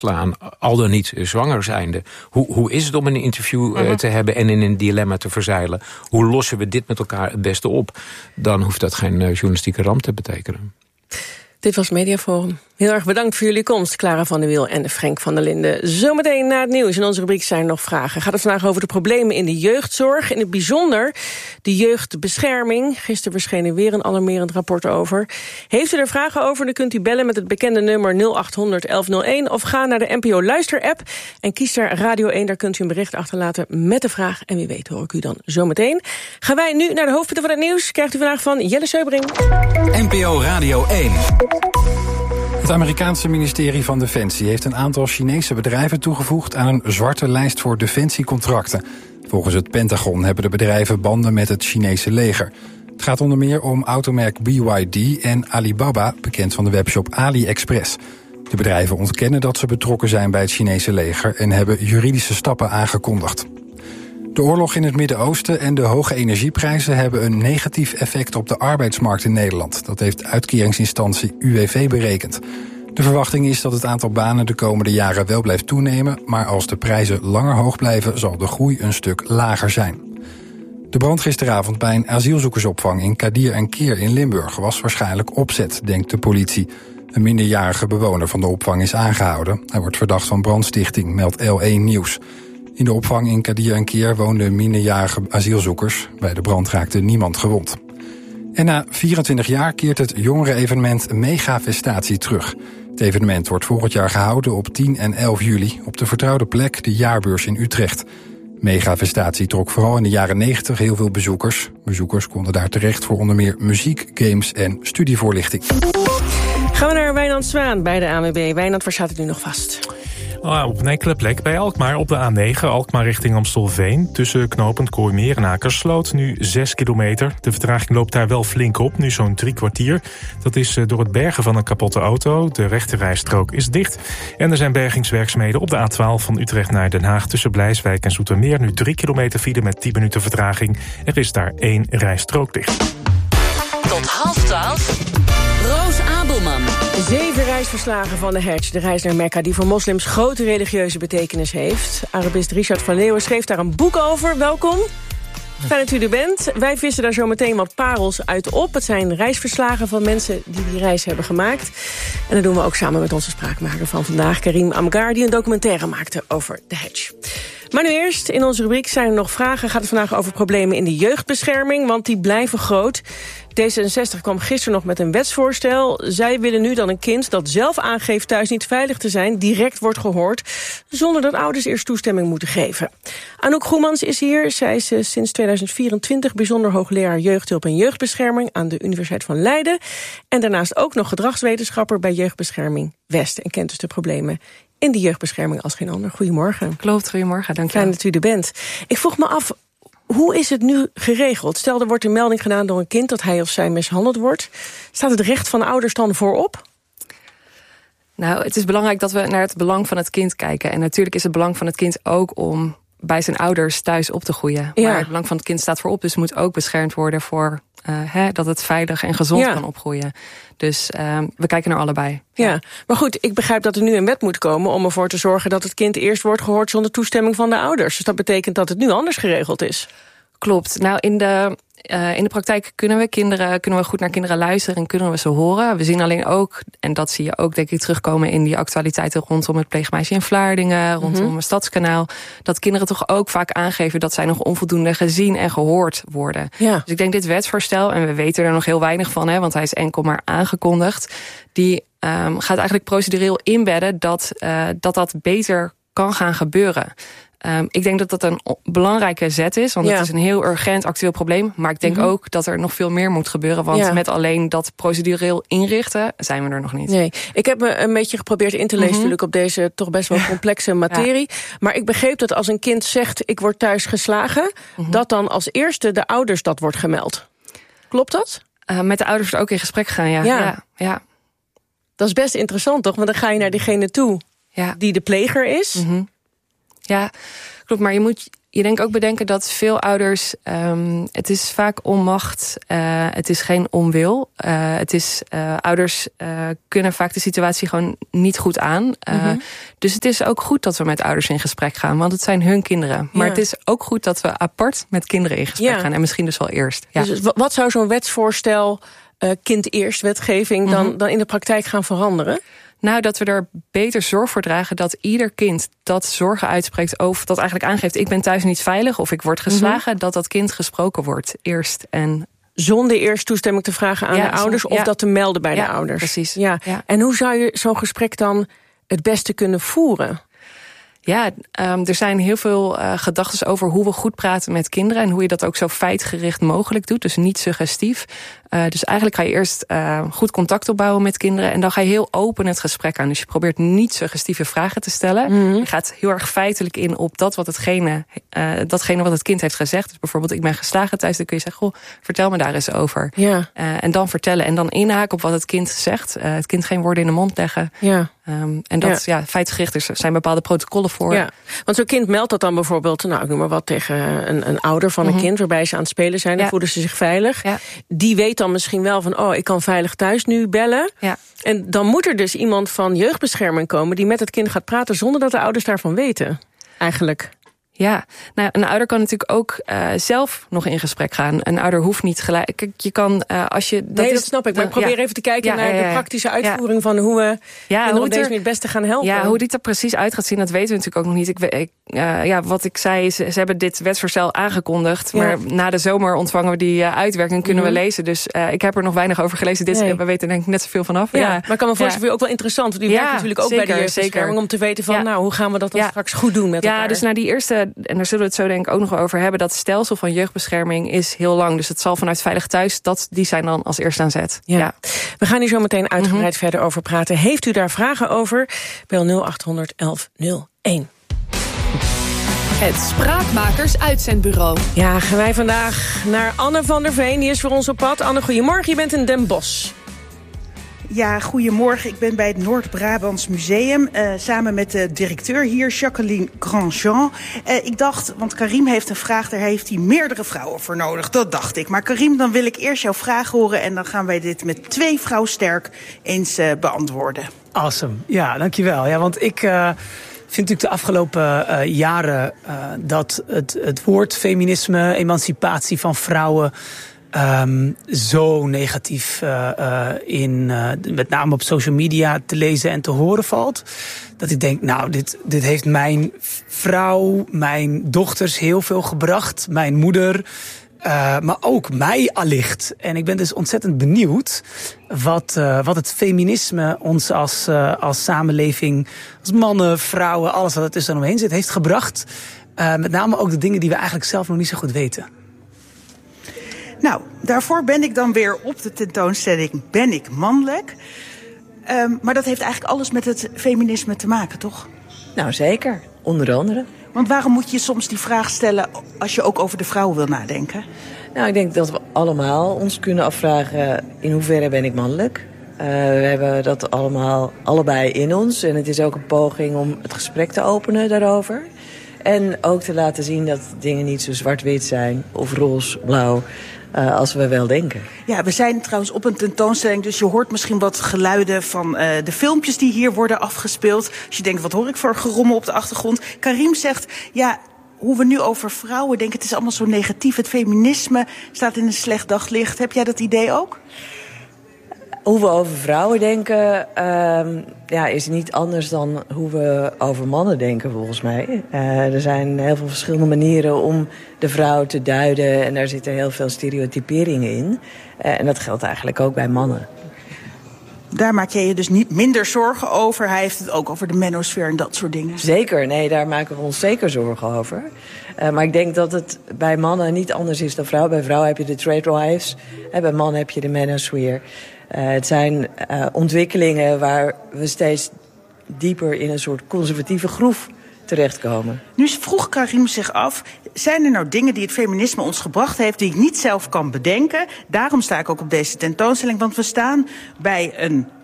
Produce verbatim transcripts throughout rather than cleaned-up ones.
slaan, al dan niet zwanger zijnde. Hoe, hoe is het om een interview uh, te hebben en in een dilemma te verzeilen? Hoe lossen we dit met elkaar het beste op? Dan hoeft dat geen uh, journalistieke ramp te betekenen. Dit was Mediaforum. Heel erg bedankt voor jullie komst, Clara van der Wiel en Frank van der Linden. Zometeen na het nieuws in onze rubriek zijn er nog vragen. Gaat het vandaag over de problemen in de jeugdzorg. In het bijzonder de jeugdbescherming. Gisteren verscheen weer een alarmerend rapport over. Heeft u er vragen over, dan kunt u bellen met het bekende nummer nul acht honderd elfhonderdéén... of ga naar de N P O Luister-app en kies daar Radio één. Daar kunt u een bericht achterlaten met de vraag. En wie weet hoor ik u dan zometeen. Gaan wij nu naar de hoofdpunten van het nieuws. Krijgt u vandaag van Jelle Seubring. N P O Radio één. Het Amerikaanse ministerie van Defensie heeft een aantal Chinese bedrijven toegevoegd aan een zwarte lijst voor defensiecontracten. Volgens het Pentagon hebben de bedrijven banden met het Chinese leger. Het gaat onder meer om automerk B Y D en Alibaba, bekend van de webshop AliExpress. De bedrijven ontkennen dat ze betrokken zijn bij het Chinese leger en hebben juridische stappen aangekondigd. De oorlog in het Midden-Oosten en de hoge energieprijzen hebben een negatief effect op de arbeidsmarkt in Nederland. Dat heeft uitkeringsinstantie U W V berekend. De verwachting is dat het aantal banen de komende jaren wel blijft toenemen, maar als de prijzen langer hoog blijven, zal de groei een stuk lager zijn. De brand gisteravond bij een asielzoekersopvang in Kadir en Keer in Limburg was waarschijnlijk opzet, denkt de politie. Een minderjarige bewoner van de opvang is aangehouden. Hij wordt verdacht van brandstichting, meldt L één Nieuws. In de opvang in Kadir en Keer woonden minderjarige asielzoekers. Bij de brand raakte niemand gewond. En na vierentwintig jaar keert het jongerenevenement Megafestatie terug. Het evenement wordt volgend jaar gehouden op tien en elf juli... op de vertrouwde plek, de Jaarbeurs in Utrecht. Megafestatie trok vooral in de jaren negentig heel veel bezoekers. Bezoekers konden daar terecht voor onder meer muziek, games en studievoorlichting. Gaan we naar Wijnand Zwaan bij de A N W B. Wijnand, waar staat het nu nog vast? Oh, op een enkele plek bij Alkmaar op de A negen, Alkmaar richting Amstelveen. Tussen knooppunt Kooimeer en Akersloot, nu zes kilometer. De vertraging loopt daar wel flink op, nu zo'n drie kwartier. Dat is door het bergen van een kapotte auto. De rechterrijstrook is dicht. En er zijn bergingswerkzaamheden op de A twaalf van Utrecht naar Den Haag. Tussen Blijswijk en Zoetermeer, nu drie kilometer file met tien minuten vertraging. Er is daar één rijstrook dicht. Tot half twaalf, Roos Abelman. Zeven reisverslagen van de Hajj, de reis naar Mekka, die voor moslims grote religieuze betekenis heeft. Arabist Richard van Leeuwen schreef daar een boek over. Welkom. Fijn dat u er bent. Wij vissen daar zo meteen wat parels uit op. Het zijn reisverslagen van mensen die die reis hebben gemaakt. En dat doen we ook samen met onze spraakmaker van vandaag, Karim Amgar, die een documentaire maakte over de Hajj. Maar nu eerst, in onze rubriek zijn er nog vragen. Gaat het vandaag over problemen in de jeugdbescherming, want die blijven groot. D zesenzestig kwam gisteren nog met een wetsvoorstel. Zij willen nu dat een kind dat zelf aangeeft thuis niet veilig te zijn, direct wordt gehoord, zonder dat ouders eerst toestemming moeten geven. Anouk Goemans is hier. Zij is uh, sinds tweeduizend vierentwintig bijzonder hoogleraar jeugdhulp en jeugdbescherming aan de Universiteit van Leiden. En daarnaast ook nog gedragswetenschapper bij Jeugdbescherming West. En kent dus de problemen in de jeugdbescherming als geen ander. Goedemorgen. Klopt, goedemorgen, dank je. Fijn dat u er bent. Ik vroeg me af, hoe is het nu geregeld? Stel, er wordt een melding gedaan door een kind dat hij of zij mishandeld wordt. Staat het recht van de ouders dan voorop? Nou, het is belangrijk dat we naar het belang van het kind kijken. En natuurlijk is het belang van het kind ook om bij zijn ouders thuis op te groeien. Ja. Maar het belang van het kind staat voorop, dus moet ook beschermd worden voor uh, hè, dat het veilig en gezond ja. kan opgroeien. Dus uh, we kijken naar allebei. Ja, maar goed, ik begrijp dat er nu een wet moet komen om ervoor te zorgen dat het kind eerst wordt gehoord zonder toestemming van de ouders. Dus dat betekent dat het nu anders geregeld is. Klopt. Nou, in de, uh, in de praktijk kunnen we kinderen, kunnen we goed naar kinderen luisteren en kunnen we ze horen. We zien alleen ook, en dat zie je ook denk ik terugkomen in die actualiteiten rondom het pleegmeisje in Vlaardingen, rondom mm-hmm. het Stadskanaal, dat kinderen toch ook vaak aangeven dat zij nog onvoldoende gezien en gehoord worden. Ja. Dus ik denk dit wetsvoorstel, en we weten er nog heel weinig van, hè, want hij is enkel maar aangekondigd, die um, gaat eigenlijk procedureel inbedden dat, uh, dat dat beter kan gaan gebeuren. Um, ik denk dat dat een belangrijke zet is, want ja. het is een heel urgent actueel probleem. Maar ik denk mm-hmm. ook dat er nog veel meer moet gebeuren. Want ja. met alleen dat procedureel inrichten zijn we er nog niet. Nee, ik heb me een beetje geprobeerd in te lezen mm-hmm. natuurlijk op deze toch best wel complexe materie. Ja. Maar ik begreep dat als een kind zegt ik word thuis geslagen, mm-hmm. dat dan als eerste de ouders dat wordt gemeld. Klopt dat? Uh, met de ouders ook in gesprek gaan, ja. Ja. ja. ja. Dat is best interessant toch? Want dan ga je naar diegene toe ja. die de pleger is. Mm-hmm. Ja, klopt, maar je moet, je denkt ook bedenken dat veel ouders... Um, het is vaak onmacht, uh, het is geen onwil. Uh, het is, uh, ouders uh, kunnen vaak de situatie gewoon niet goed aan. Uh, mm-hmm. Dus het is ook goed dat we met ouders in gesprek gaan. Want het zijn hun kinderen. Maar ja. het is ook goed dat we apart met kinderen in gesprek ja. gaan. En misschien dus wel eerst. Ja. Dus wat zou zo'n wetsvoorstel... Uh, kind eerst wetgeving dan, mm-hmm. dan in de praktijk gaan veranderen? Nou, dat we er beter zorg voor dragen dat ieder kind dat zorgen uitspreekt over, dat eigenlijk aangeeft, ik ben thuis niet veilig of ik word geslagen, mm-hmm. dat dat kind gesproken wordt eerst. En zonder eerst toestemming te vragen aan ja, de ouders of ja. dat te melden bij ja, de ouders. Precies. Ja. Ja. En hoe zou je zo'n gesprek dan het beste kunnen voeren? Ja, um, er zijn heel veel uh, gedachten over hoe we goed praten met kinderen en hoe je dat ook zo feitgericht mogelijk doet, dus niet suggestief. Uh, dus eigenlijk ga je eerst uh, goed contact opbouwen met kinderen en dan ga je heel open het gesprek aan. Dus je probeert niet suggestieve vragen te stellen. Mm-hmm. Je gaat heel erg feitelijk in op dat wat hetgene, uh, datgene wat het kind heeft gezegd. Dus bijvoorbeeld, ik ben geslagen thuis, dan kun je zeggen, goh, vertel me daar eens over. Ja. Uh, en dan vertellen en dan inhaken op wat het kind zegt. Uh, het kind geen woorden in de mond leggen. Ja. Um, en dat, ja, ja feitgericht, er zijn bepaalde protocollen voor. Ja, want zo'n kind meldt dat dan bijvoorbeeld, nou, ik noem maar wat, tegen een, een ouder van een mm-hmm. kind, waarbij ze aan het spelen zijn, dan ja. voelen ze zich veilig. Ja. Die weet dan misschien wel van, oh, ik kan veilig thuis nu bellen. Ja. En dan moet er dus iemand van jeugdbescherming komen die met het kind gaat praten zonder dat de ouders daarvan weten, eigenlijk. Ja, nou, een ouder kan natuurlijk ook uh, zelf nog in gesprek gaan. Een ouder hoeft niet gelijk. Kijk, je kan, uh, als je. Dat nee, is, dat snap ik. Maar ik probeer ja. even te kijken ja, naar ja, ja, ja. de praktische uitvoering ja. van hoe we ja, hoe op deze manier het beste gaan helpen. Ja, hoe dit er precies uit gaat zien, dat weten we natuurlijk ook nog niet. Ik, ik, uh, ja, wat ik zei, is, ze hebben dit wetsvoorstel aangekondigd. Ja. Maar na de zomer ontvangen we die uh, uitwerking, kunnen mm-hmm. we lezen. Dus uh, ik heb er nog weinig over gelezen. Dit, nee. We weten denk ik net zoveel vanaf. Ja, ja. Maar ik kan me voorstellen, ja. ook wel interessant. Want die werkt natuurlijk ook zeker, bij de jeugdbescherming om te weten van, ja. nou, hoe gaan we dat dan ja. straks goed doen met ja, elkaar. Ja, dus na die eerste, en daar zullen we het zo denk ik ook nog over hebben, dat stelsel van jeugdbescherming is heel lang. Dus het zal vanuit Veilig Thuis, dat, die zijn dan als eerste aan zet. Ja. Ja. We gaan hier zo meteen uitgebreid mm-hmm. verder over praten. Heeft u daar vragen over? Bel nul acht honderd elf nul één. Het Spraakmakers Uitzendbureau. Ja, gaan wij vandaag naar Anne van der Veen. Die is voor ons op pad. Anne, goedemorgen. Je bent in Den Bosch. Ja, goedemorgen. Ik ben bij het Noord-Brabants Museum. Uh, samen met de directeur hier, Jacqueline Grandjean. Uh, ik dacht, want Karim heeft een vraag, daar heeft hij meerdere vrouwen voor nodig. Dat dacht ik. Maar Karim, dan wil ik eerst jouw vraag horen en dan gaan wij dit met twee vrouwen sterk eens uh, beantwoorden. Awesome. Ja, dankjewel. Ja, want ik Uh... Ik vind natuurlijk de afgelopen uh, jaren uh, dat het, het woord feminisme, emancipatie van vrouwen Um, zo negatief uh, uh, in, uh, met name op social media te lezen en te horen valt. Dat ik denk, nou, dit, dit heeft mijn vrouw, mijn dochters heel veel gebracht. Mijn moeder, uh, maar ook mij allicht. En ik ben dus ontzettend benieuwd wat, uh, wat het feminisme ons als, uh, als samenleving, als mannen, vrouwen, alles wat er tussen omheen zit, heeft gebracht. Uh, met name ook de dingen die we eigenlijk zelf nog niet zo goed weten. Nou, daarvoor ben ik dan weer op de tentoonstelling Ben ik mannelijk? Um, maar dat heeft eigenlijk alles met het feminisme te maken, toch? Nou, zeker. Onder andere. Want waarom moet je soms die vraag stellen als je ook over de vrouwen wil nadenken? Nou, ik denk dat we allemaal ons kunnen afvragen in hoeverre ben ik mannelijk. Uh, we hebben dat allemaal allebei in ons. En het is ook een poging om het gesprek te openen daarover. En ook te laten zien dat dingen niet zo zwart-wit zijn of roze-blauw uh, als we wel denken. Ja, we zijn trouwens op een tentoonstelling, dus je hoort misschien wat geluiden van uh, de filmpjes die hier worden afgespeeld. Als je denkt, wat hoor ik voor gerommel op de achtergrond? Karim zegt, ja, hoe we nu over vrouwen denken, het is allemaal zo negatief. Het feminisme staat in een slecht daglicht. Heb jij dat idee ook? Hoe we over vrouwen denken uh, ja, is niet anders dan hoe we over mannen denken, volgens mij. Uh, er zijn heel veel verschillende manieren om de vrouw te duiden. En daar zitten heel veel stereotyperingen in. Uh, en dat geldt eigenlijk ook bij mannen. Daar maak jij je dus niet minder zorgen over. Hij heeft het ook over de manosfeer en dat soort dingen. Zeker, nee, daar maken we ons zeker zorgen over. Uh, maar ik denk dat het bij mannen niet anders is dan vrouwen. Bij vrouwen heb je de trade wives. En bij mannen heb je de manosfeer. Uh, het zijn uh, ontwikkelingen waar we steeds dieper in een soort conservatieve groef terechtkomen. Nu vroeg Karim zich af, zijn er nou dingen die het feminisme ons gebracht heeft die ik niet zelf kan bedenken? Daarom sta ik ook op deze tentoonstelling, want we staan bij een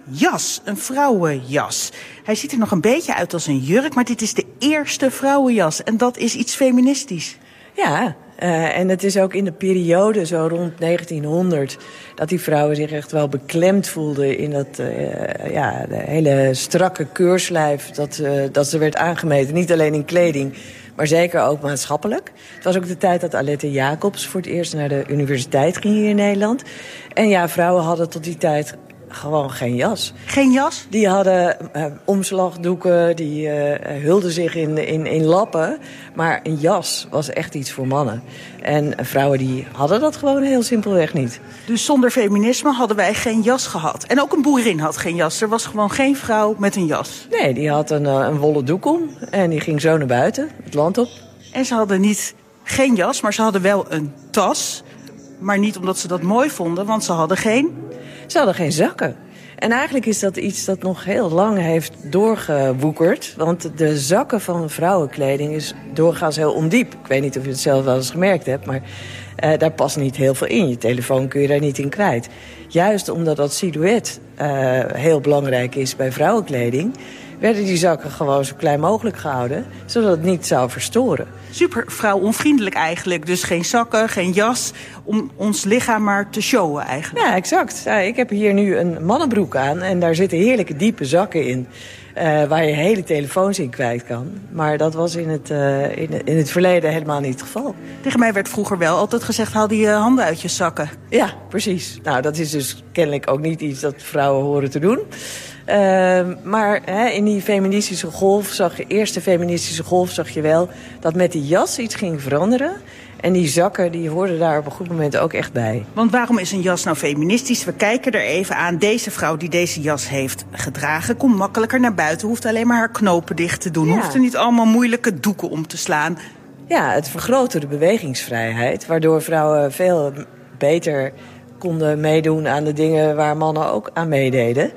jas, een vrouwenjas. Hij ziet er nog een beetje uit als een jurk, maar dit is de eerste vrouwenjas. En dat is iets feministisch. Ja, uh, en het is ook in de periode zo rond negentienhonderd... dat die vrouwen zich echt wel beklemd voelden in dat uh, ja, de hele strakke keurslijf dat, uh, dat ze werd aangemeten. Niet alleen in kleding, maar zeker ook maatschappelijk. Het was ook de tijd dat Alette Jacobs voor het eerst naar de universiteit ging hier in Nederland. En ja, vrouwen hadden tot die tijd gewoon geen jas. Geen jas? Die hadden uh, omslagdoeken, die uh, hulden zich in, in, in lappen. Maar een jas was echt iets voor mannen. En uh, vrouwen die hadden dat gewoon heel simpelweg niet. Dus zonder feminisme hadden wij geen jas gehad. En ook een boerin had geen jas. Er was gewoon geen vrouw met een jas. Nee, die had een, uh, een wollen doek om. En die ging zo naar buiten, het land op. En ze hadden niet geen jas, maar ze hadden wel een tas. Maar niet omdat ze dat mooi vonden, want ze hadden geen... Ze hadden geen zakken. En eigenlijk is dat iets dat nog heel lang heeft doorgewoekerd. Want de zakken van vrouwenkleding is doorgaans heel ondiep. Ik weet niet of je het zelf wel eens gemerkt hebt, maar uh, daar past niet heel veel in. Je telefoon kun je daar niet in kwijt. Juist omdat dat silhouet uh, heel belangrijk is bij vrouwenkleding, werden die zakken gewoon zo klein mogelijk gehouden, zodat het niet zou verstoren. Super vrouwonvriendelijk eigenlijk. Dus geen zakken, geen jas, om ons lichaam maar te showen eigenlijk. Ja, exact. Ja, ik heb hier nu een mannenbroek aan en daar zitten heerlijke diepe zakken in, Uh, waar je hele telefoons in kwijt kan. Maar dat was in het, uh, in, in het verleden helemaal niet het geval. Tegen mij werd vroeger wel altijd gezegd, haal die uh, handen uit je zakken. Ja, precies. Nou, dat is dus kennelijk ook niet iets dat vrouwen horen te doen. Uh, maar hè, in die feministische golf zag je, eerste feministische golf zag je wel dat met die jas iets ging veranderen. En die zakken die hoorden daar op een goed moment ook echt bij. Want waarom is een jas nou feministisch? We kijken er even aan. Deze vrouw die deze jas heeft gedragen komt makkelijker naar buiten. Hoeft alleen maar haar knopen dicht te doen. Ja. Hoeft er niet allemaal moeilijke doeken om te slaan. Ja, het vergrootte de bewegingsvrijheid. Waardoor vrouwen veel beter konden meedoen aan de dingen waar mannen ook aan meededen.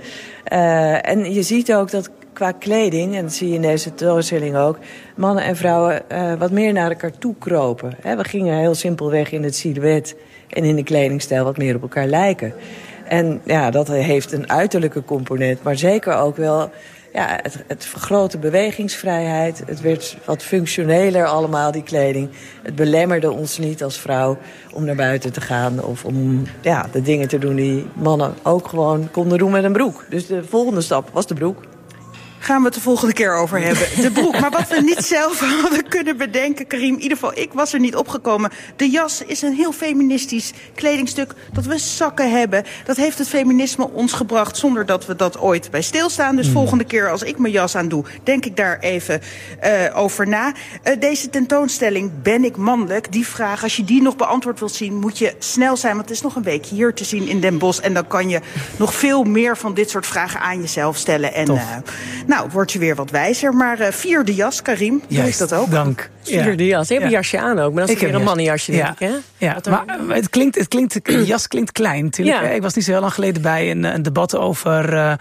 Uh, en je ziet ook dat qua kleding, en dat zie je in deze tentoonstelling ook, mannen en vrouwen uh, wat meer naar elkaar toe kropen. He, we gingen heel simpelweg in het silhouet en in de kledingstijl wat meer op elkaar lijken. En ja, dat heeft een uiterlijke component, maar zeker ook wel ja, het, het vergrote bewegingsvrijheid. Het werd wat functioneler allemaal, die kleding. Het belemmerde ons niet als vrouw om naar buiten te gaan of om ja, de dingen te doen die mannen ook gewoon konden doen met een broek. Dus de volgende stap was de broek. Gaan we het de volgende keer over hebben. De broek. Maar wat we niet zelf hadden kunnen bedenken, Karim, in ieder geval ik was er niet opgekomen. De jas is een heel feministisch kledingstuk. Dat we zakken hebben. Dat heeft het feminisme ons gebracht zonder dat we dat ooit bij stilstaan. Dus mm. volgende keer als ik mijn jas aan doe, denk ik daar even uh, over na. Uh, deze tentoonstelling, Ben ik mannelijk? Die vraag, als je die nog beantwoord wilt zien, moet je snel zijn. Want het is nog een week hier te zien in Den Bosch. En dan kan je nog veel meer van dit soort vragen aan jezelf stellen. En uh, nou, word je weer wat wijzer. Maar uh, vier de jas, Karim. Doe ik dat ook? Dank. Vier de jas. Je hebt een jasje aan ook. Maar dat is weer een mannenjasje, denk ja. ik. Hè? Ja, maar het klinkt, het klinkt, een jas klinkt klein natuurlijk. Ja. Ik was niet zo heel lang geleden bij een, een debat over Uh,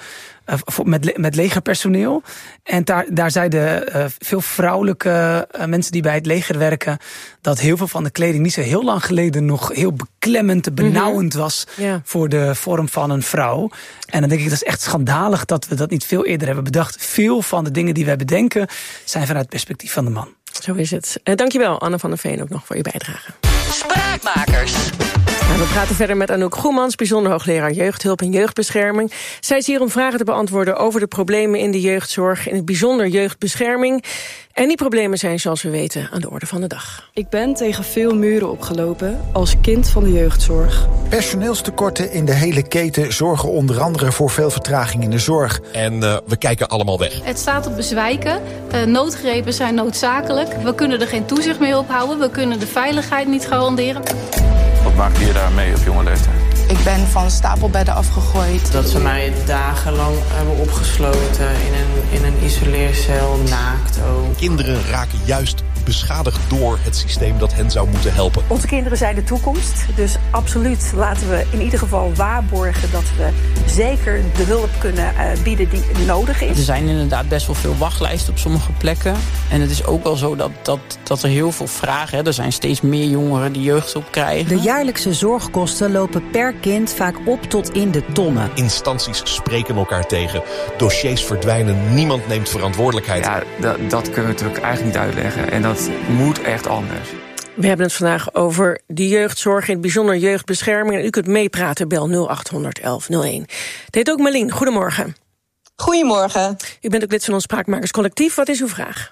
Met, met legerpersoneel. En daar, daar zeiden uh, veel vrouwelijke uh, mensen die bij het leger werken dat heel veel van de kleding niet zo heel lang geleden nog heel beklemmend, benauwend was mm-hmm. ja. voor de vorm van een vrouw. En dan denk ik, dat is echt schandalig dat we dat niet veel eerder hebben bedacht. Veel van de dingen die wij bedenken zijn vanuit het perspectief van de man. Zo is het. Uh, dankjewel, Anne van der Veen, ook nog voor je bijdrage. Spraakmakers. Nou, we praten verder met Anouk Goemans, bijzonder hoogleraar jeugdhulp en jeugdbescherming. Zij is hier om vragen te beantwoorden over de problemen in de jeugdzorg, in het bijzonder jeugdbescherming. En die problemen zijn, zoals we weten, aan de orde van de dag. Ik ben tegen veel muren opgelopen als kind van de jeugdzorg. Personeelstekorten in de hele keten zorgen onder andere voor veel vertraging in de zorg. En uh, we kijken allemaal weg. Het staat op bezwijken. Uh, noodgrepen zijn noodzakelijk. We kunnen er geen toezicht mee op houden. We kunnen de veiligheid niet garanderen. Wat maakte je daar mee op jonge leeftijd? Ik ben van stapelbedden afgegooid. Dat ze mij dagenlang hebben opgesloten in een, in een isoleercel, naakt ook. Kinderen raken juist beschadigd door het systeem dat hen zou moeten helpen. Onze kinderen zijn de toekomst. Dus absoluut laten we in ieder geval waarborgen dat we zeker de hulp kunnen uh, bieden die nodig is. Er zijn inderdaad best wel veel wachtlijsten op sommige plekken. En het is ook wel zo dat, dat, dat er heel veel vragen... Hè, er zijn steeds meer jongeren die jeugdhulp krijgen. De jaarlijkse zorgkosten lopen per kind vaak op tot in de tonnen. Instanties spreken elkaar tegen. Dossiers verdwijnen. Niemand neemt verantwoordelijkheid. Ja, dat, dat kunnen we natuurlijk eigenlijk niet uitleggen. En dat moet echt anders. We hebben het vandaag over de jeugdzorg, in het bijzonder jeugdbescherming. En u kunt meepraten, bel nul acht honderd elf nul één. Het heet ook Marlien, goedemorgen. Goedemorgen. U bent ook lid van ons Spraakmakerscollectief. Wat is uw vraag?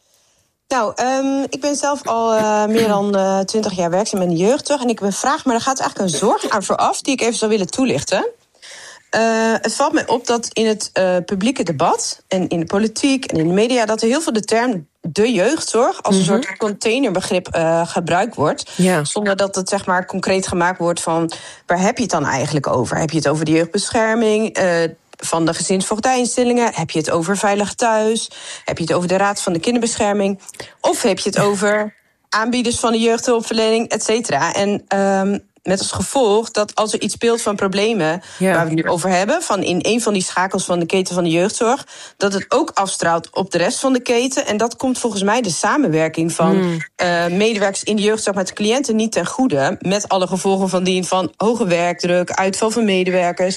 Nou, um, ik ben zelf al uh, meer dan twintig uh, jaar werkzaam in de jeugdzorg. En ik heb een vraag, maar er gaat eigenlijk een zorg aan vooraf... die ik even zou willen toelichten. Uh, het valt mij op dat in het uh, publieke debat en in de politiek en in de media... dat er heel veel de term de jeugdzorg als een mm-hmm. soort containerbegrip uh, gebruikt wordt. Ja. Zonder dat het zeg maar concreet gemaakt wordt van... waar heb je het dan eigenlijk over? Heb je het over de jeugdbescherming... Uh, van de gezinsvoogdijinstellingen? Heb je het over Veilig Thuis? Heb je het over de Raad van de Kinderbescherming? Of heb je het over aanbieders van de jeugdhulpverlening, et cetera? En um, met als gevolg dat als er iets speelt van problemen... Ja. waar we het nu over hebben, van in een van die schakels van de keten van de jeugdzorg... dat het ook afstraalt op de rest van de keten. En dat komt volgens mij de samenwerking van mm. uh, medewerkers in de jeugdzorg met de cliënten niet ten goede. Met alle gevolgen van dien van hoge werkdruk, uitval van medewerkers...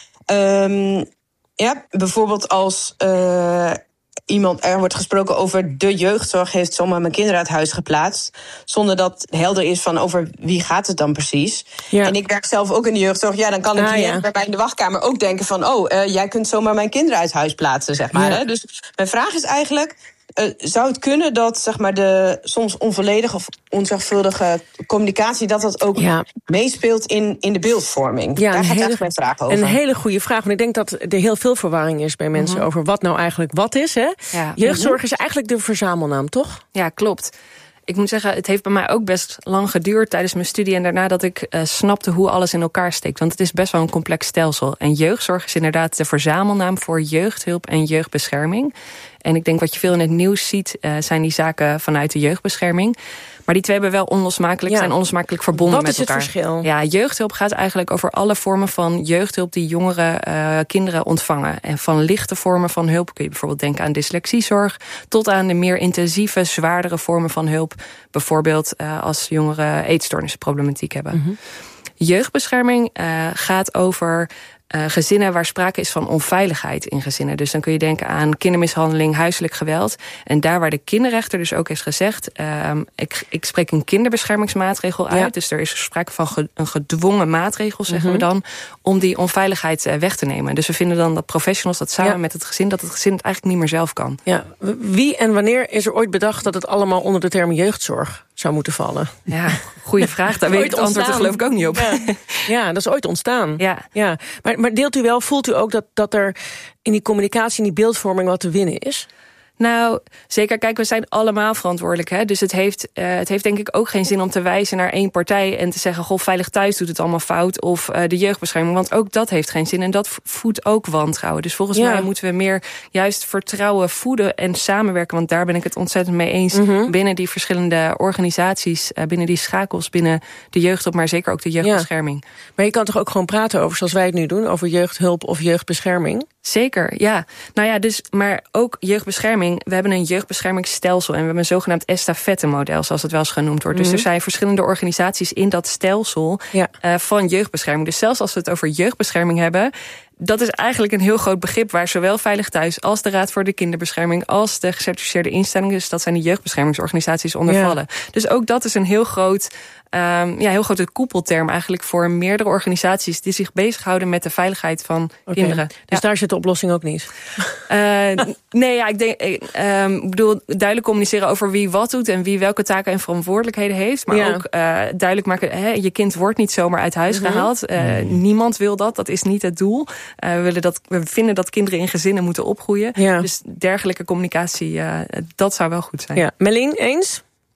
Um, ja, bijvoorbeeld als uh, iemand er wordt gesproken over de jeugdzorg... heeft zomaar mijn kinderen uit huis geplaatst... zonder dat helder is van over wie gaat het dan precies. Ja. En ik werk zelf ook in de jeugdzorg. Ja, dan kan een ah, cliënt ja. bij mij in de wachtkamer ook denken van... oh, uh, jij kunt zomaar mijn kinderen uit huis plaatsen, zeg maar. Ja. Hè? Dus mijn vraag is eigenlijk... Uh, zou het kunnen dat zeg maar, de soms onvolledige of onzorgvuldige communicatie... dat dat ook ja. meespeelt in, in de beeldvorming? Ja, daar gaat hele, mijn vraag over. Een hele goede vraag, want ik denk dat er heel veel verwarring is bij mensen... Mm-hmm. over wat nou eigenlijk wat is. Hè? Ja. Jeugdzorg mm-hmm. is eigenlijk de verzamelnaam, toch? Ja, klopt. Ik moet zeggen, het heeft bij mij ook best lang geduurd tijdens mijn studie... en daarna dat ik uh, snapte hoe alles in elkaar steekt. Want het is best wel een complex stelsel. En jeugdzorg is inderdaad de verzamelnaam voor jeugdhulp en jeugdbescherming. En ik denk wat je veel in het nieuws ziet... Uh, zijn die zaken vanuit de jeugdbescherming. Maar die twee hebben wel onlosmakelijk, ja. zijn onlosmakelijk verbonden wat met elkaar. Wat is het verschil? Ja, jeugdhulp gaat eigenlijk over alle vormen van jeugdhulp... die jongere uh, kinderen ontvangen. En van lichte vormen van hulp kun je bijvoorbeeld denken aan dyslexiezorg... tot aan de meer intensieve, zwaardere vormen van hulp. Bijvoorbeeld uh, als jongeren eetstoornisproblematiek hebben. Mm-hmm. Jeugdbescherming uh, gaat over... Uh, gezinnen waar sprake is van onveiligheid in gezinnen. Dus dan kun je denken aan kindermishandeling, huiselijk geweld. En daar waar de kinderrechter dus ook heeft gezegd... Uh, ik, ik spreek een kinderbeschermingsmaatregel uit. Ja. Dus er is sprake van ge, een gedwongen maatregel, zeggen mm-hmm. we dan... om die onveiligheid uh, weg te nemen. Dus we vinden dan dat professionals dat samen ja. met het gezin... dat het gezin het eigenlijk niet meer zelf kan. Ja. Wie en wanneer is er ooit bedacht dat het allemaal onder de term jeugdzorg zou moeten vallen? Ja, goede vraag. Daar weet ik het antwoord er geloof ik ook niet op. Ja, ja, dat is ooit ontstaan. Ja. Ja. Maar, maar deelt u wel, voelt u ook dat, dat er in die communicatie, in die beeldvorming wat te winnen is? Nou, zeker. Kijk, we zijn allemaal verantwoordelijk. Hè? Dus het heeft, uh, het heeft denk ik ook geen zin om te wijzen naar één partij... en te zeggen, goh, Veilig Thuis doet het allemaal fout... of uh, de jeugdbescherming, want ook dat heeft geen zin. En dat voedt ook wantrouwen. Dus volgens ja. mij moeten we meer juist vertrouwen voeden en samenwerken... want daar ben ik het ontzettend mee eens... Mm-hmm. binnen die verschillende organisaties, uh, binnen die schakels... binnen de jeugdhulp, maar zeker ook de jeugdbescherming. Ja. Maar je kan toch ook gewoon praten over, zoals wij het nu doen... over jeugdhulp of jeugdbescherming? Zeker, ja. Nou ja, dus, maar ook jeugdbescherming. We hebben een jeugdbeschermingsstelsel en we hebben een zogenaamd estafette-model, zoals het wel eens genoemd wordt. Mm-hmm. Dus er zijn verschillende organisaties in dat stelsel ja. uh, van jeugdbescherming. Dus zelfs als we het over jeugdbescherming hebben, dat is eigenlijk een heel groot begrip waar zowel Veilig Thuis als de Raad voor de Kinderbescherming als de gecertificeerde instellingen, dus dat zijn de jeugdbeschermingsorganisaties, onder vallen. Ja. Dus ook dat is een heel groot, um, ja, heel grote koepelterm eigenlijk voor meerdere organisaties die zich bezighouden met de veiligheid van okay. kinderen. Dus ja. daar zit de oplossing ook niet? Uh, nee, ja, ik denk, ik um, bedoel duidelijk communiceren over wie wat doet en wie welke taken en verantwoordelijkheden heeft, maar ja. ook uh, duidelijk maken, hè, je kind wordt niet zomaar uit huis mm-hmm. gehaald. Uh, mm. Niemand wil dat, dat is niet het doel. Uh, we, willen dat, we vinden dat kinderen in gezinnen moeten opgroeien. Ja. Dus dergelijke communicatie, uh, dat zou wel goed zijn. Ja. Marlien, eens?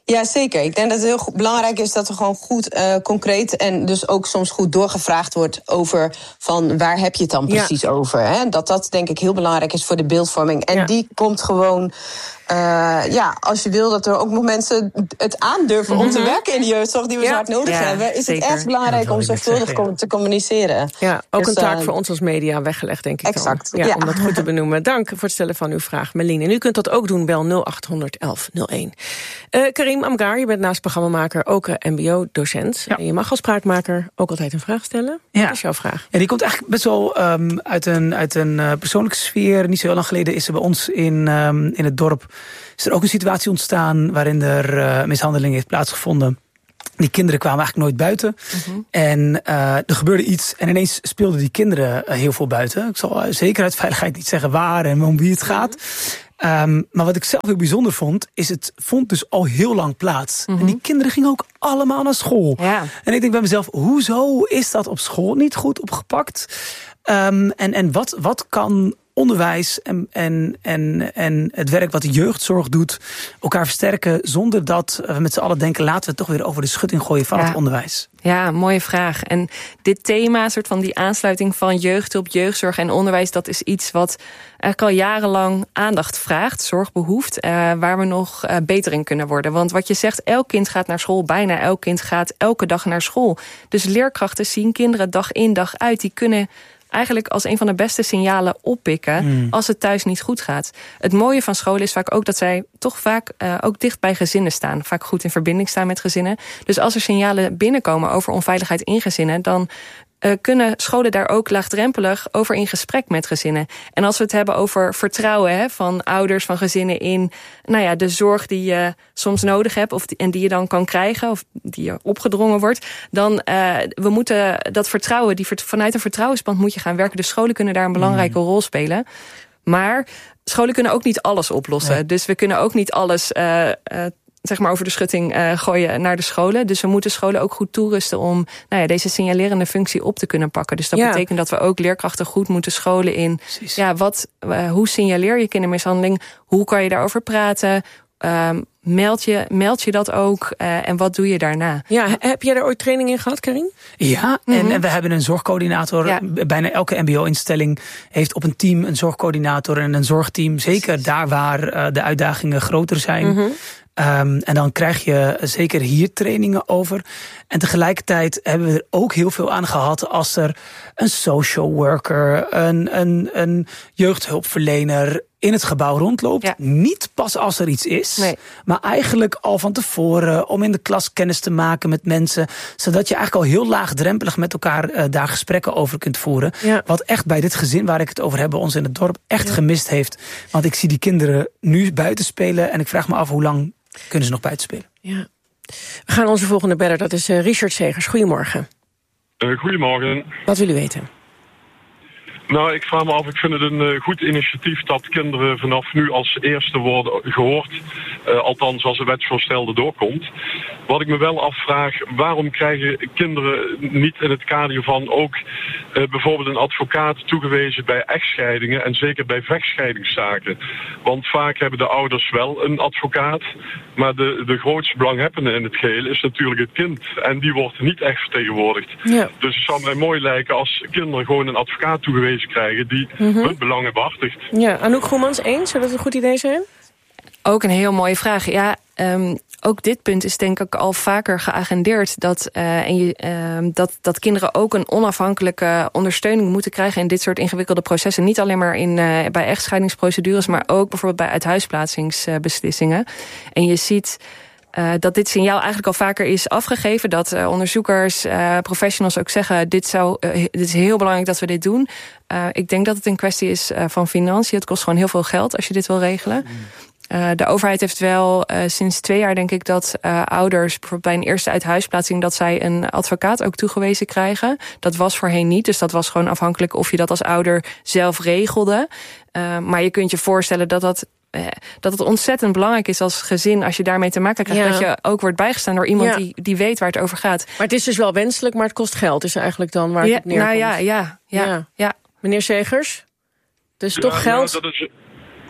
Ja, zeker. Ik denk dat het heel goed, belangrijk is dat er gewoon goed uh, concreet en dus ook soms goed doorgevraagd wordt over van waar heb je het dan precies ja. over. Hè? Dat dat denk ik heel belangrijk is voor de beeldvorming. En ja. die komt gewoon, uh, ja, als je wil dat er ook nog mensen het aandurven mm-hmm. om te werken in de jeugdzorg die we ja. zo hard nodig ja, hebben, is zeker. Het echt belangrijk ja, om zorgvuldig zeggen, ja. te communiceren. Ja, ook dus, een taak uh, voor ons als media weggelegd, denk ik. Exact. Ja, ja. Om dat goed te benoemen. Dank voor het stellen van uw vraag, Melien. En u kunt dat ook doen, bel nul acht honderd elf nul één. Uh, Karim Amgar, je bent naast programmamaker ook een mbo-docent. Ja. En je mag als spraakmaker ook altijd een vraag stellen. Ja. Wat is jouw vraag? Ja, die komt eigenlijk best wel um, uit een, uit een uh, persoonlijke sfeer. Niet zo heel lang geleden is er bij ons in, um, in het dorp is er ook een situatie ontstaan waarin er uh, mishandeling heeft plaatsgevonden. Die kinderen kwamen eigenlijk nooit buiten. Mm-hmm. En uh, er gebeurde iets en ineens speelden die kinderen uh, heel veel buiten. Ik zal uh, zeker uit veiligheid niet zeggen waar en om wie het gaat. Um, maar wat ik zelf heel bijzonder vond, is het vond dus al heel lang plaats. Mm-hmm. En die kinderen gingen ook allemaal naar school. Ja. En ik denk bij mezelf, hoezo is dat op school niet goed opgepakt? Um, en en wat, wat kan onderwijs en, en, en, en het werk wat de jeugdzorg doet elkaar versterken zonder dat we met z'n allen denken, laten we het toch weer over de schutting gooien van ja. het onderwijs? Ja, mooie vraag. En dit thema, soort van die aansluiting van jeugdhulp, jeugdzorg en onderwijs, dat is iets wat eigenlijk al jarenlang aandacht vraagt, zorg behoeft, uh, waar we nog uh, beter in kunnen worden. Want wat je zegt, elk kind gaat naar school, bijna elk kind gaat elke dag naar school. Dus leerkrachten zien kinderen dag in dag uit, die kunnen eigenlijk als een van de beste signalen oppikken mm. als het thuis niet goed gaat. Het mooie van scholen is vaak ook dat zij toch vaak uh, ook dicht bij gezinnen staan. Vaak goed in verbinding staan met gezinnen. Dus als er signalen binnenkomen over onveiligheid in gezinnen, dan Uh, kunnen scholen daar ook laagdrempelig over in gesprek met gezinnen. En als we het hebben over vertrouwen hè, van ouders, van gezinnen in nou ja, de zorg die je soms nodig hebt of die, en die je dan kan krijgen of die je opgedrongen wordt, dan uh, we moeten dat vertrouwen, die vanuit een vertrouwensband moet je gaan werken. Dus scholen kunnen daar een belangrijke mm. rol spelen. Maar scholen kunnen ook niet alles oplossen. Nee. Dus we kunnen ook niet alles Uh, uh, zeg maar over de schutting uh, gooien naar de scholen. Dus we moeten scholen ook goed toerusten om nou ja, deze signalerende functie op te kunnen pakken. Dus dat ja. betekent dat we ook leerkrachten goed moeten scholen in Precies. ja, wat, uh, hoe signaleer je kindermishandeling? Hoe kan je daarover praten? Um, meld, je, meld je dat ook? Uh, en wat doe je daarna? Ja, heb jij daar ooit training in gehad, Karin? Ja, mm-hmm. en, en we hebben een zorgcoördinator. Ja. Bijna elke mbo-instelling heeft op een team een zorgcoördinator en een zorgteam. Zeker daar waar uh, de uitdagingen groter zijn. Mm-hmm. Um, en dan krijg je zeker hier trainingen over. En tegelijkertijd hebben we er ook heel veel aan gehad als er een social worker, een, een, een jeugdhulpverlener in het gebouw rondloopt. Ja. Niet pas als er iets is, nee. maar eigenlijk al van tevoren om in de klas kennis te maken met mensen, zodat je eigenlijk al heel laagdrempelig met elkaar uh, daar gesprekken over kunt voeren. Ja. Wat echt bij dit gezin waar ik het over heb, bij ons in het dorp, echt ja. gemist heeft. Want ik zie die kinderen nu buiten spelen en ik vraag me af hoe lang kunnen ze nog buiten spelen. Ja. We gaan onze volgende beller, dat is uh, Richard Segers. Goedemorgen. Uh, goedemorgen. Wat wil u weten? Nou, ik vraag me af, ik vind het een uh, goed initiatief dat kinderen vanaf nu als eerste worden gehoord. Uh, althans, als de wetsvoorstel erdoor komt. Wat ik me wel afvraag, waarom krijgen kinderen niet in het kader van ook uh, bijvoorbeeld een advocaat toegewezen bij echtscheidingen en zeker bij vechtscheidingszaken? Want vaak hebben de ouders wel een advocaat, maar de, de grootste belanghebbende in het geheel is natuurlijk het kind. En die wordt niet echt vertegenwoordigd. Ja. Dus het zou mij mooi lijken als kinderen gewoon een advocaat toegewezen krijgen die mm-hmm. hun belangen behartigt. Ja, Anouk Groenmans, eens? Zou dat een goed idee zijn? Ook een heel mooie vraag. Ja, um, ook dit punt is denk ik al vaker geagendeerd. Dat, uh, en je, uh, dat, dat kinderen ook een onafhankelijke ondersteuning moeten krijgen in dit soort ingewikkelde processen. Niet alleen maar in, uh, bij echtscheidingsprocedures, maar ook bijvoorbeeld bij uithuisplaatsingsbeslissingen. En je ziet Uh, dat dit signaal eigenlijk al vaker is afgegeven. Dat uh, onderzoekers, uh, professionals ook zeggen, dit, zou, uh, dit is heel belangrijk dat we dit doen. Uh, ik denk dat het een kwestie is uh, van financiën. Het kost gewoon heel veel geld als je dit wil regelen. Uh, de overheid heeft wel uh, sinds twee jaar denk ik dat uh, ouders bijvoorbeeld bij een eerste uithuisplaatsing dat zij een advocaat ook toegewezen krijgen. Dat was voorheen niet, dus dat was gewoon afhankelijk of je dat als ouder zelf regelde. Uh, maar je kunt je voorstellen dat dat dat het ontzettend belangrijk is als gezin, als je daarmee te maken krijgt, ja. dat je ook wordt bijgestaan door iemand ja. die, die weet waar het over gaat. Maar het is dus wel wenselijk, maar het kost geld, is eigenlijk dan waar ja, het op neerkomt. Nou ja, ja, ja, ja. ja. Meneer Segers, dus ja, toch geld? Ja, dat is,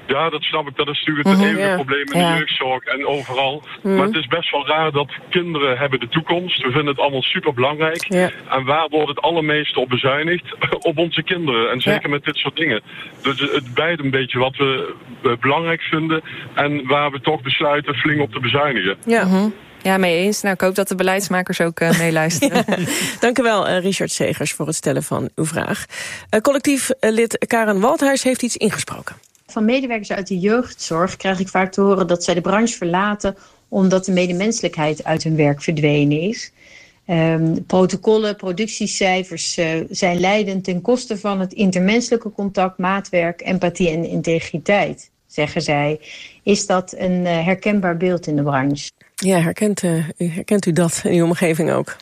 Ja, dat snap ik. Dat is natuurlijk het Mm-hmm, eeuwige ja. probleem in Ja. de jeugdzorg en overal. Mm. Maar het is best wel raar dat kinderen hebben de toekomst. We vinden het allemaal super belangrijk. Ja. En waar wordt het allermeeste op bezuinigd? Op onze kinderen. En zeker Ja. met dit soort dingen. Dus het bijt een beetje wat we uh, belangrijk vinden. En waar we toch besluiten flink op te bezuinigen. Ja. Mm-hmm. Ja, mee eens. Nou, ik hoop dat de beleidsmakers ook uh, meeluisteren. Ja. Dank u wel, uh, Richard Segers, voor het stellen van uw vraag. Uh, collectief uh, lid Karen Waldhuis heeft iets ingesproken. Van medewerkers uit de jeugdzorg krijg ik vaak te horen dat zij de branche verlaten omdat de medemenselijkheid uit hun werk verdwenen is. Um, protocollen, productiecijfers uh, zijn leidend ten koste van het intermenselijke contact, maatwerk, empathie en integriteit, zeggen zij. Is dat een uh, herkenbaar beeld in de branche? Ja, herkent, uh, u, herkent u dat in uw omgeving ook?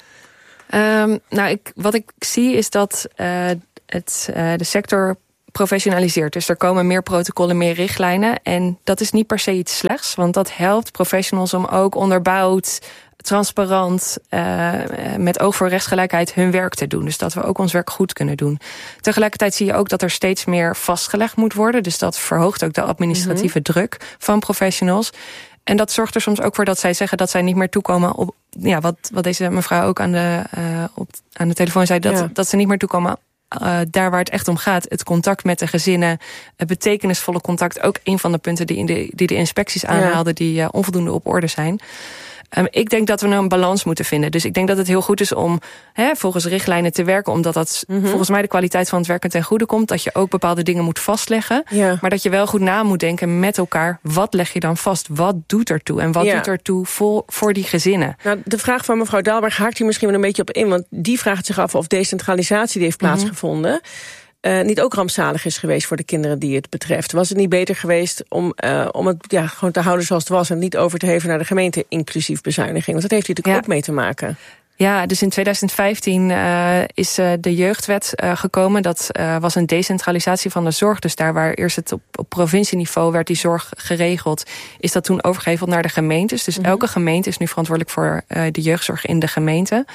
Um, nou, ik, wat ik zie is dat uh, het, uh, de sector professionaliseert. Dus er komen meer protocollen, meer richtlijnen. En dat is niet per se iets slechts, want dat helpt professionals om ook onderbouwd, transparant, uh, met oog voor rechtsgelijkheid hun werk te doen. Dus dat we ook ons werk goed kunnen doen. Tegelijkertijd zie je ook dat er steeds meer vastgelegd moet worden. Dus dat verhoogt ook de administratieve mm-hmm. druk van professionals. En dat zorgt er soms ook voor dat zij zeggen dat zij niet meer toekomen op, ja, wat, wat deze mevrouw ook aan de, uh, op, aan de telefoon zei, dat, ja. dat ze niet meer toekomen Uh, daar waar het echt om gaat, het contact met de gezinnen, het betekenisvolle contact, ook een van de punten die, in de, die de inspecties aanhaalden, ja. die uh, onvoldoende op orde zijn. Um, ik denk dat we nou een balans moeten vinden. Dus ik denk dat het heel goed is om hè, volgens richtlijnen te werken, omdat dat mm-hmm. volgens mij de kwaliteit van het werken ten goede komt. Dat je ook bepaalde dingen moet vastleggen. Ja. Maar dat je wel goed na moet denken met elkaar. Wat leg je dan vast? Wat doet ertoe? En wat ja. doet ertoe voor, voor die gezinnen? Nou, de vraag van mevrouw Daalberg haakt hier misschien wel een beetje op in. Want die vraagt zich af of decentralisatie die heeft plaatsgevonden Mm-hmm. Uh, niet ook rampzalig is geweest voor de kinderen die het betreft. Was het niet beter geweest om, uh, om het ja, gewoon te houden zoals het was en niet over te heffen naar de gemeente, inclusief bezuiniging? Want dat heeft hier natuurlijk ja. ook mee te maken. Ja, dus in twintig vijftien uh, is uh, de jeugdwet uh, gekomen. Dat uh, was een decentralisatie van de zorg. Dus daar waar eerst het op, op provincieniveau werd die zorg geregeld, is dat toen overgeheveld naar de gemeentes. Dus mm-hmm. elke gemeente is nu verantwoordelijk voor uh, de jeugdzorg in de gemeente.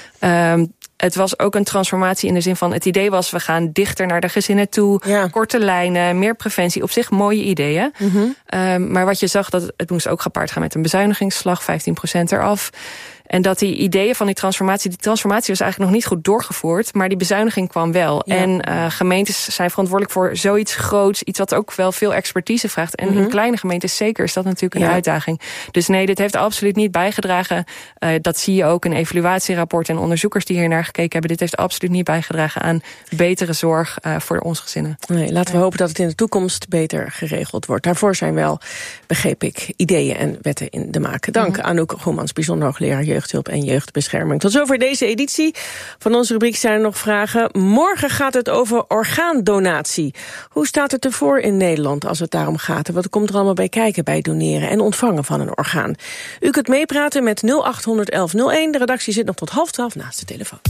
Um, Het was ook een transformatie in de zin van, het idee was, we gaan dichter naar de gezinnen toe. Ja. Korte lijnen, meer preventie. Op zich mooie ideeën. Mm-hmm. Um, maar wat je zag, dat het moest ook gepaard gaan met een bezuinigingsslag, vijftien procent eraf. En dat die ideeën van die transformatie, die transformatie was eigenlijk nog niet goed doorgevoerd, maar die bezuiniging kwam wel. Ja. En uh, gemeentes zijn verantwoordelijk voor zoiets groots, iets wat ook wel veel expertise vraagt. En mm-hmm. in kleine gemeentes zeker is dat natuurlijk een ja. uitdaging. Dus nee, dit heeft absoluut niet bijgedragen. Uh, dat zie je ook in evaluatierapport en onderzoekers die hier naar gekeken hebben. Dit heeft absoluut niet bijgedragen aan betere zorg uh, voor onze gezinnen. Nee, laten we hopen dat het in de toekomst beter geregeld wordt. Daarvoor zijn wel, begreep ik, ideeën en wetten in de maak. Dank mm-hmm. Anouk Goemans, bijzonder hoogleraar jeugdhulp en jeugdbescherming. Tot zover deze editie van onze rubriek Zijn er nog vragen. Morgen gaat het over orgaandonatie. Hoe staat het ervoor in Nederland als het daarom gaat? En wat komt er allemaal bij kijken bij doneren en ontvangen van een orgaan? U kunt meepraten met nul acht honderd elf nul één. De redactie zit nog tot half twaalf naast de telefoon.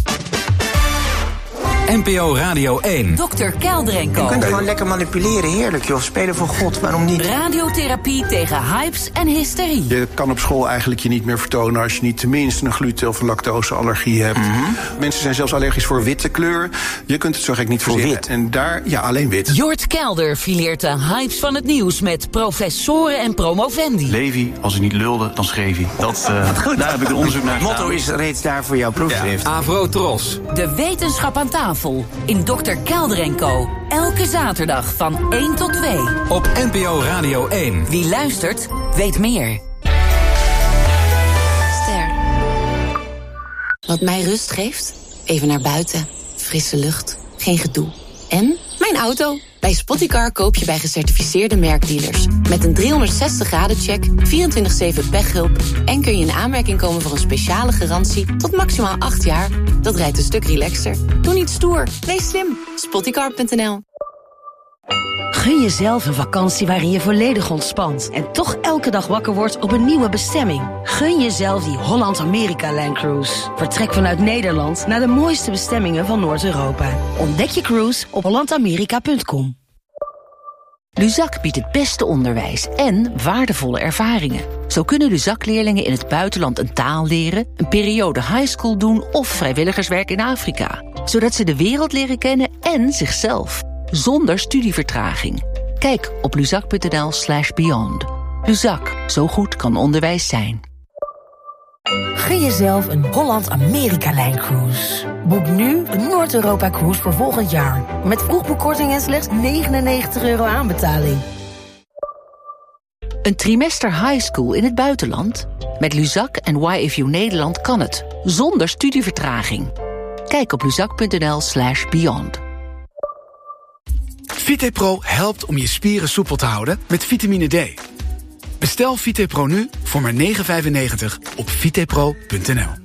N P O Radio één. dokter Kelder en Co. Je kunt gewoon lekker manipuleren, heerlijk joh. Spelen voor God, waarom niet? Radiotherapie tegen hypes en hysterie. Je kan op school eigenlijk je niet meer vertonen als je niet tenminste een gluten- of een lactoseallergie hebt. Mm-hmm. Mensen zijn zelfs allergisch voor witte kleur. Je kunt het zo gek niet verzinnen. Wit. En daar, ja, alleen wit. Jort Kelder fileert de hypes van het nieuws met professoren en promovendi. Levi, als hij niet lulde, dan schreef hij. Dat, uh, goed. Daar heb ik een onderzoek naar gedaan. Het motto is reeds daar voor jouw proefschrift. Ja. Avro Tros. De wetenschap aan tafel in dokter Kelder en Co. Elke zaterdag van één tot twee. Op N P O Radio één. Wie luistert, weet meer. Ster. Wat mij rust geeft? Even naar buiten. Frisse lucht. Geen gedoe. En mijn auto. Bij Spottycar koop je bij gecertificeerde merkdealers. Met een driehonderdzestig graden check, vierentwintig zeven pechhulp... en kun je in aanmerking komen voor een speciale garantie tot maximaal acht jaar. Dat rijdt een stuk relaxter. Doe niet stoer, wees slim. Spottycar punt n l. Gun jezelf een vakantie waarin je volledig ontspant... en toch elke dag wakker wordt op een nieuwe bestemming. Gun jezelf die Holland-Amerika-Line Cruise. Vertrek vanuit Nederland naar de mooiste bestemmingen van Noord-Europa. Ontdek je cruise op holland amerika punt com. Luzak biedt het beste onderwijs en waardevolle ervaringen. Zo kunnen Luzak-leerlingen in het buitenland een taal leren... een periode highschool doen of vrijwilligerswerk in Afrika. Zodat ze de wereld leren kennen en zichzelf. Zonder studievertraging. Kijk op luzak.nl slash beyond. Luzak, zo goed kan onderwijs zijn. Gun jezelf een Holland-Amerika-lijncruise. Boek nu een Noord-Europa-cruise voor volgend jaar. Met vroegboekkorting en slechts negenennegentig euro aanbetaling. Een trimester high school in het buitenland? Met Luzak en Y F U Nederland kan het, zonder studievertraging. Kijk op luzak.nl slash beyond. VitePro helpt om je spieren soepel te houden met vitamine D. Bestel VitePro nu voor maar negen vijfennegentig op vitepro punt n l.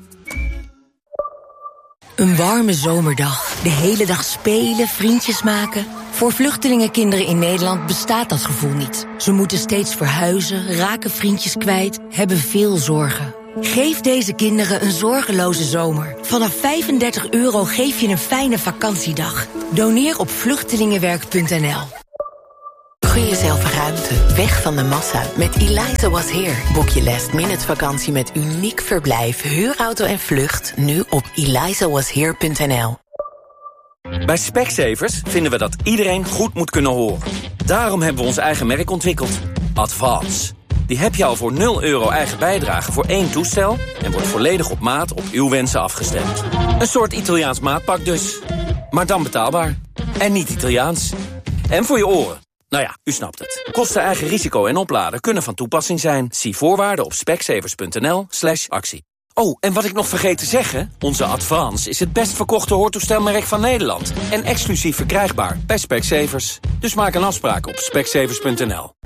Een warme zomerdag. De hele dag spelen, vriendjes maken. Voor vluchtelingenkinderen in Nederland bestaat dat gevoel niet. Ze moeten steeds verhuizen, raken vriendjes kwijt, hebben veel zorgen. Geef deze kinderen een zorgeloze zomer. Vanaf vijfendertig euro geef je een fijne vakantiedag. Doneer op vluchtelingenwerk punt n l. Gun jezelf ruimte, weg van de massa. Met Eliza Was Here. Boek je last minute vakantie met uniek verblijf, huurauto en vlucht nu op eliza was here punt n l. Bij Specsavers vinden we dat iedereen goed moet kunnen horen. Daarom hebben we ons eigen merk ontwikkeld. Advance. Die heb je al voor nul euro eigen bijdrage voor één toestel en wordt volledig op maat op uw wensen afgestemd. Een soort Italiaans maatpak dus. Maar dan betaalbaar. En niet Italiaans. En voor je oren. Nou ja, u snapt het. Kosten, eigen risico en opladen kunnen van toepassing zijn. Zie voorwaarden op specsavers punt n l slash actie. Oh, en wat ik nog vergeet te zeggen, onze Advance is het best verkochte hoortoestelmerk van Nederland. En exclusief verkrijgbaar bij Specsavers. Dus maak een afspraak op specsavers punt n l.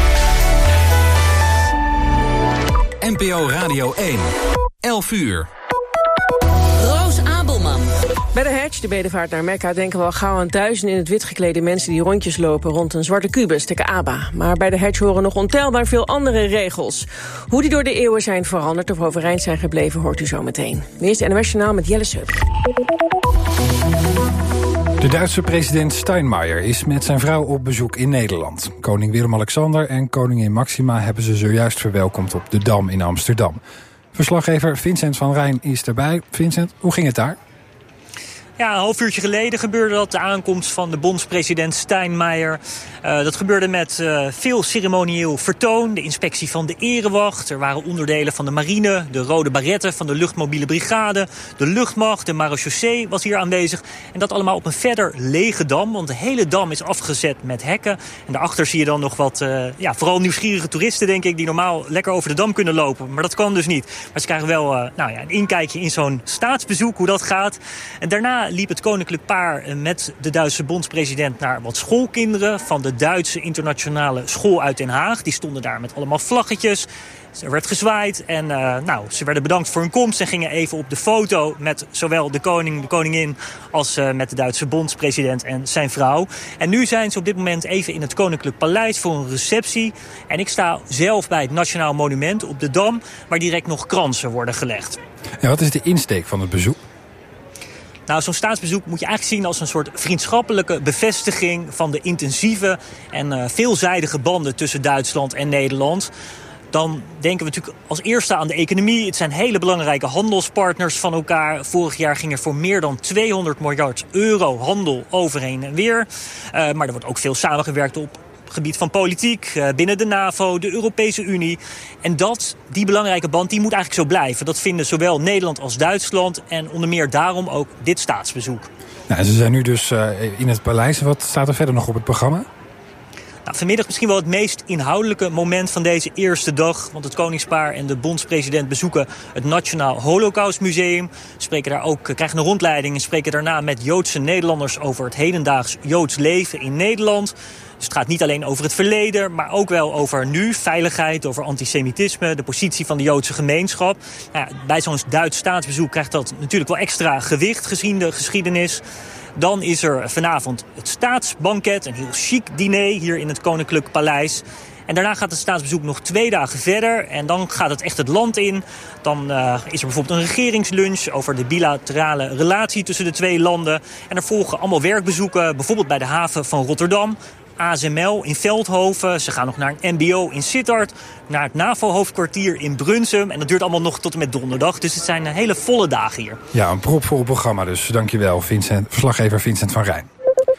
N P O Radio één. elf uur. Roos Abelman. Bij de Hajj, de bedevaart naar Mekka, denken we al gauw aan duizenden in het wit geklede mensen die rondjes lopen rond een zwarte kubus, de Kaaba. Maar bij de Hajj horen nog ontelbaar veel andere regels. Hoe die door de eeuwen zijn veranderd of overeind zijn gebleven, hoort u zo meteen. Nu is het N O S Journaal met Jelle Seub. De Duitse president Steinmeier is met zijn vrouw op bezoek in Nederland. Koning Willem-Alexander en koningin Maxima hebben ze zojuist verwelkomd op de Dam in Amsterdam. Verslaggever Vincent van Rijn is erbij. Vincent, hoe ging het daar? Ja, een half uurtje geleden gebeurde dat, de aankomst van de bondspresident Steinmeier. Uh, dat gebeurde met uh, veel ceremonieel vertoon, de inspectie van de erewacht. Er waren onderdelen van de marine, de rode baretten van de luchtmobiele brigade, de luchtmacht, de marechaussee was hier aanwezig. En dat allemaal op een verder lege dam, want de hele dam is afgezet met hekken. En daarachter zie je dan nog wat, uh, ja, vooral nieuwsgierige toeristen, denk ik, die normaal lekker over de dam kunnen lopen. Maar dat kan dus niet. Maar ze krijgen wel uh, nou ja, een inkijkje in zo'n staatsbezoek, hoe dat gaat. En daarna liep het koninklijk paar met de Duitse bondspresident naar wat schoolkinderen van de Duitse internationale school uit Den Haag. Die stonden daar met allemaal vlaggetjes. Er werd gezwaaid en uh, nou, ze werden bedankt voor hun komst en gingen even op de foto met zowel de koning, de koningin als uh, met de Duitse bondspresident en zijn vrouw. En nu zijn ze op dit moment even in het Koninklijk Paleis voor een receptie. En ik sta zelf bij het Nationaal Monument op de Dam, waar direct nog kransen worden gelegd. Ja, wat is de insteek van het bezoek? Nou, zo'n staatsbezoek moet je eigenlijk zien als een soort vriendschappelijke bevestiging van de intensieve en uh, veelzijdige banden tussen Duitsland en Nederland. Dan denken we natuurlijk als eerste aan de economie. Het zijn hele belangrijke handelspartners van elkaar. Vorig jaar ging er voor meer dan tweehonderd miljard euro handel overheen en weer. Uh, maar er wordt ook veel samengewerkt op het gebied van politiek, uh, binnen de NAVO, de Europese Unie. En dat, die belangrijke band, die moet eigenlijk zo blijven. Dat vinden zowel Nederland als Duitsland. En onder meer daarom ook dit staatsbezoek. Nou, ze zijn nu dus uh, in het paleis. Wat staat er verder nog op het programma? Nou, vanmiddag misschien wel het meest inhoudelijke moment van deze eerste dag. Want het koningspaar en de bondspresident bezoeken het Nationaal Holocaustmuseum. Spreken daar ook, krijgen een rondleiding en spreken daarna met Joodse Nederlanders over het hedendaags Joods leven in Nederland. Dus het gaat niet alleen over het verleden, maar ook wel over nu. Veiligheid, over antisemitisme, de positie van de Joodse gemeenschap. Nou ja, bij zo'n Duits staatsbezoek krijgt dat natuurlijk wel extra gewicht gezien de geschiedenis. Dan is er vanavond het staatsbanket, een heel chic diner hier in het Koninklijk Paleis. En daarna gaat het staatsbezoek nog twee dagen verder. En dan gaat het echt het land in. Dan uh, is er bijvoorbeeld een regeringslunch over de bilaterale relatie tussen de twee landen. En er volgen allemaal werkbezoeken, bijvoorbeeld bij de haven van Rotterdam. A S M L in Veldhoven. Ze gaan nog naar een M B O in Sittard. Naar het NAVO-hoofdkwartier in Brunsum. En dat duurt allemaal nog tot en met donderdag. Dus het zijn hele volle dagen hier. Ja, een propvol programma dus. Dankjewel, Vincent, verslaggever Vincent van Rijn.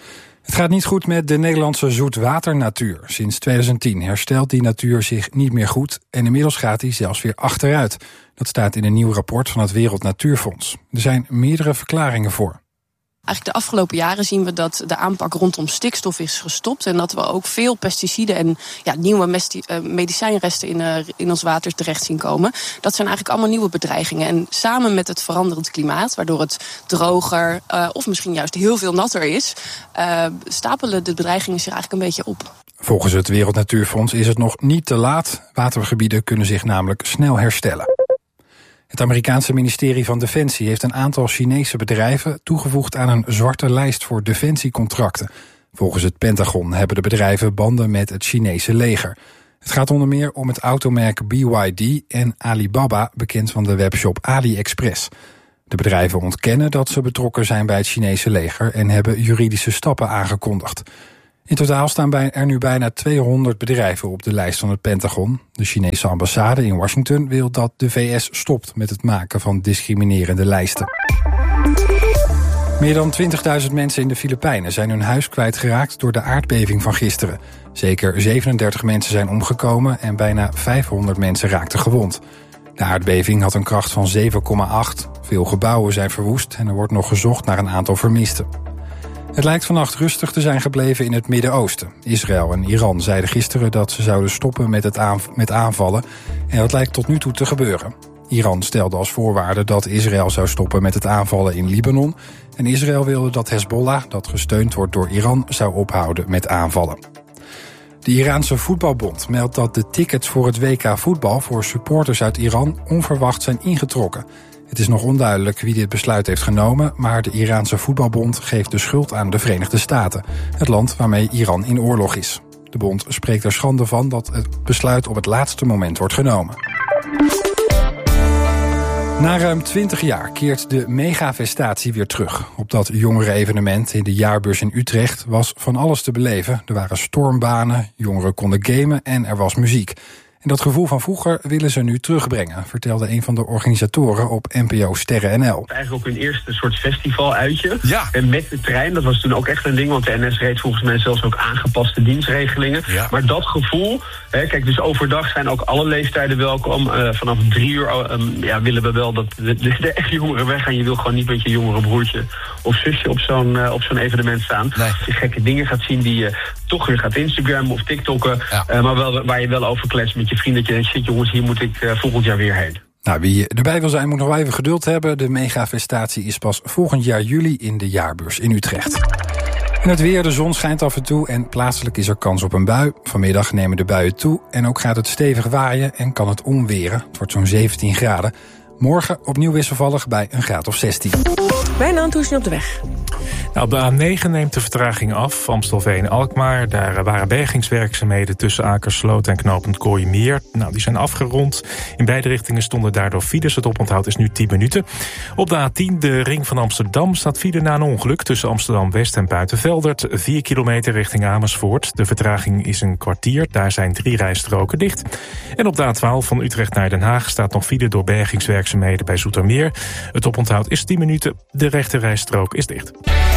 Het gaat niet goed met de Nederlandse zoetwaternatuur. Sinds tweeduizend tien herstelt die natuur zich niet meer goed en inmiddels gaat die zelfs weer achteruit. Dat staat in een nieuw rapport van het Wereld Natuurfonds. Er zijn meerdere verklaringen voor. Eigenlijk de afgelopen jaren zien we dat de aanpak rondom stikstof is gestopt en dat we ook veel pesticiden en ja, nieuwe mesti- uh, medicijnresten in, uh, in ons water terecht zien komen. Dat zijn eigenlijk allemaal nieuwe bedreigingen. En samen met het veranderend klimaat, waardoor het droger uh, of misschien juist heel veel natter is, uh, stapelen de bedreigingen zich eigenlijk een beetje op. Volgens het Wereld Natuurfonds is het nog niet te laat. Watergebieden kunnen zich namelijk snel herstellen. Het Amerikaanse ministerie van Defensie heeft een aantal Chinese bedrijven toegevoegd aan een zwarte lijst voor defensiecontracten. Volgens het Pentagon hebben de bedrijven banden met het Chinese leger. Het gaat onder meer om het automerk B Y D en Alibaba, bekend van de webshop AliExpress. De bedrijven ontkennen dat ze betrokken zijn bij het Chinese leger en hebben juridische stappen aangekondigd. In totaal staan er nu bijna tweehonderd bedrijven op de lijst van het Pentagon. De Chinese ambassade in Washington wil dat de V S stopt met het maken van discriminerende lijsten. Meer dan twintigduizend mensen in de Filipijnen zijn hun huis kwijtgeraakt door de aardbeving van gisteren. Zeker zevenendertig mensen zijn omgekomen en bijna vijfhonderd mensen raakten gewond. De aardbeving had een kracht van zeven komma acht. Veel gebouwen zijn verwoest en er wordt nog gezocht naar een aantal vermisten. Het lijkt vannacht rustig te zijn gebleven in het Midden-Oosten. Israël en Iran zeiden gisteren dat ze zouden stoppen met, het aanv- met aanvallen. En dat lijkt tot nu toe te gebeuren. Iran stelde als voorwaarde dat Israël zou stoppen met het aanvallen in Libanon. En Israël wilde dat Hezbollah, dat gesteund wordt door Iran, zou ophouden met aanvallen. De Iraanse voetbalbond meldt dat de tickets voor het W K voetbal voor supporters uit Iran onverwacht zijn ingetrokken. Het is nog onduidelijk wie dit besluit heeft genomen, maar de Iraanse voetbalbond geeft de schuld aan de Verenigde Staten, het land waarmee Iran in oorlog is. De bond spreekt er schande van dat het besluit op het laatste moment wordt genomen. Na ruim twintig jaar keert de megafestatie weer terug. Op dat jongerenevenement in de jaarbeurs in Utrecht was van alles te beleven. Er waren stormbanen, jongeren konden gamen en er was muziek. En dat gevoel van vroeger willen ze nu terugbrengen, vertelde een van de organisatoren op N P O Sterren N L. Eigenlijk ook een eerste soort festivaluitje. Ja. En met de trein, dat was toen ook echt een ding, want de N S reed volgens mij zelfs ook aangepaste dienstregelingen. Ja. Maar dat gevoel, hè, kijk, dus overdag zijn ook alle leeftijden welkom. Uh, vanaf drie uur um, ja, willen we wel dat de, de, de echt jongeren weggaan. Je wil gewoon niet met je jongere broertje of zusje op zo'n, uh, op zo'n evenement staan. Nee. Als je gekke dingen gaat zien die je toch weer gaat Instagrammen of TikTokken, ja. uh, maar wel, waar je wel over kletst met je vrienden, dat je denkt, shit jongens, hier moet ik uh, volgend jaar weer heen. Nou, wie erbij wil zijn moet nog wel even geduld hebben. De megafestatie is pas volgend jaar juli in de jaarbeurs in Utrecht. En het weer, de zon schijnt af en toe en plaatselijk is er kans op een bui. Vanmiddag nemen de buien toe en ook gaat het stevig waaien en kan het onweren. Het wordt zo'n zeventien graden. Morgen opnieuw wisselvallig bij een graad of zestien. Bijna een toestel op de weg. Nou, op de A negen neemt de vertraging af. Amstelveen-Alkmaar. Daar waren bergingswerkzaamheden tussen Akersloot en knooppunt Kooimeer. Nou, die zijn afgerond. In beide richtingen stonden daardoor files. Het oponthoud is nu tien minuten. Op de A tien, de ring van Amsterdam, staat file na een ongeluk tussen Amsterdam-West en Buitenveldert. vier kilometer richting Amersfoort. De vertraging is een kwartier. Daar zijn drie rijstroken dicht. En op de A twaalf van Utrecht naar Den Haag staat nog file door bergingswerkzaamheden bij Zoetermeer. Het oponthoud is tien minuten. De rechte rijstrook is dicht.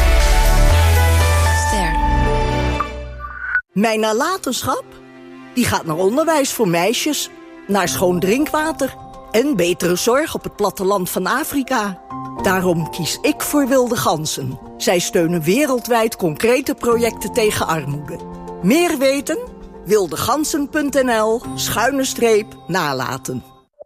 Mijn nalatenschap? Die gaat naar onderwijs voor meisjes, naar schoon drinkwater en betere zorg op het platteland van Afrika. Daarom kies ik voor Wilde Ganzen. Zij steunen wereldwijd concrete projecten tegen armoede. Meer weten? wildegansen punt n l schuine streep nalaten.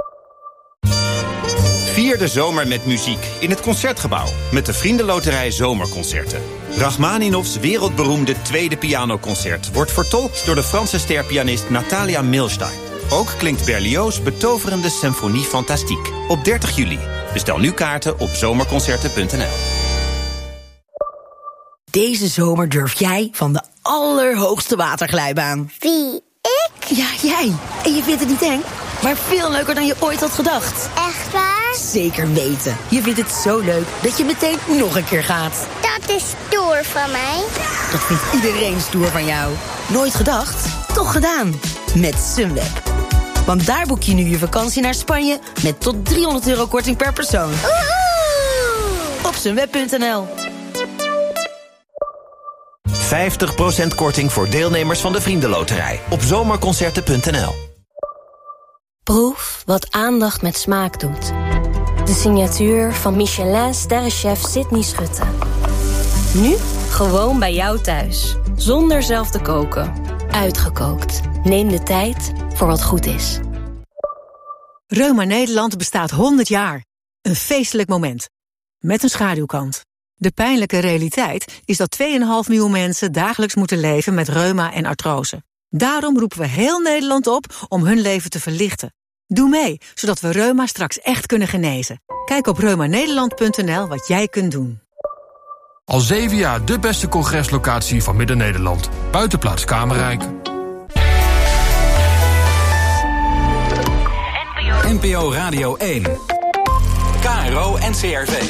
Vier de zomer met muziek in het Concertgebouw met de Vriendenloterij Zomerconcerten. Rachmaninovs wereldberoemde tweede pianoconcert wordt vertolkt door de Franse sterpianist Natalia Milstein. Ook klinkt Berlioz' betoverende Symphonie Fantastique op dertig juli. Bestel nu kaarten op zomerconcerten punt n l. Deze zomer durf jij van de allerhoogste waterglijbaan. Wie? Ik? Ja, jij. En je vindt het niet eng, maar veel leuker dan je ooit had gedacht. Echt waar? Zeker weten. Je vindt het zo leuk dat je meteen nog een keer gaat. Dat is stoer van mij. Dat vindt iedereen stoer van jou. Nooit gedacht? Toch gedaan. Met Sunweb. Want daar boek je nu je vakantie naar Spanje met tot driehonderd euro korting per persoon. Woehoe! Op sunweb punt n l. vijftig procent korting voor deelnemers van de Vriendenloterij. Op zomerconcerten punt n l. Proef wat aandacht met smaak doet. De signatuur van Michelin-sterrenchef Sydney Schutte. Nu gewoon bij jou thuis. Zonder zelf te koken. Uitgekookt. Neem de tijd voor wat goed is. Reuma Nederland bestaat honderd jaar. Een feestelijk moment. Met een schaduwkant. De pijnlijke realiteit is dat twee komma vijf miljoen mensen dagelijks moeten leven met reuma en artrose. Daarom roepen we heel Nederland op om hun leven te verlichten. Doe mee, zodat we reuma straks echt kunnen genezen. Kijk op reuma nederland punt n l wat jij kunt doen. Al zeven jaar de beste congreslocatie van Midden-Nederland. Buitenplaats Kamerrijk. N P O Radio één. K R O N C R V.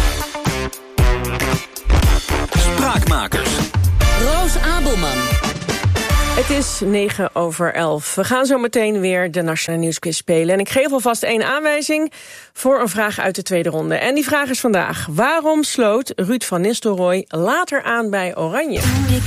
Spraakmakers. Roos Abelman. Het is negen over elf. We gaan zo meteen weer de Nationale Nieuwsquiz spelen. En ik geef alvast één aanwijzing voor een vraag uit de tweede ronde. En die vraag is vandaag: waarom sloot Ruud van Nistelrooy later aan bij Oranje? Ik